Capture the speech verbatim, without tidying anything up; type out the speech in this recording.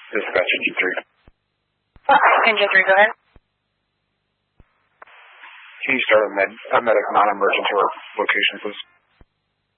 Dispatch engine three. Engine three, go ahead. Can you start a, med, a medic non-emergent to our location, please?